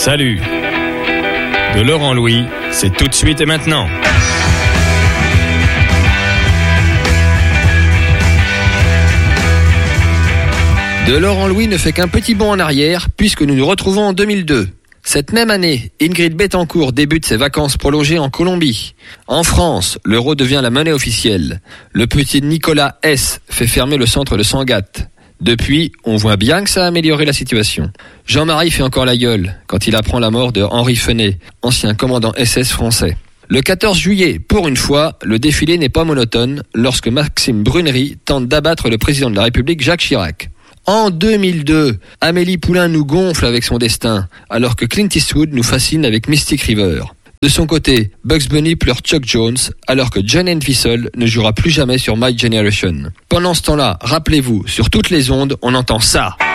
Salut. De Laurent Louis, c'est tout de suite et maintenant. De Laurent Louis ne fait qu'un petit bond en arrière puisque nous nous retrouvons en 2002. Cette même année, Ingrid Betancourt débute ses vacances prolongées en Colombie. En France, l'euro devient la monnaie officielle. Le petit Nicolas S. fait fermer le centre de Sangatte. Depuis, on voit bien que ça a amélioré la situation. Jean-Marie fait encore la gueule quand il apprend la mort de Henri Fenet, ancien commandant SS français. Le 14 juillet, pour une fois, le défilé n'est pas monotone lorsque Maxime Brunery tente d'abattre le président de la République Jacques Chirac. En 2002, Amélie Poulain nous gonfle avec son destin, alors que Clint Eastwood nous fascine avec Mystic River. De son côté, Bugs Bunny pleure Chuck Jones, alors que John Entwistle ne jouera plus jamais sur My Generation. Pendant ce temps-là, rappelez-vous, sur toutes les ondes, on entend ça.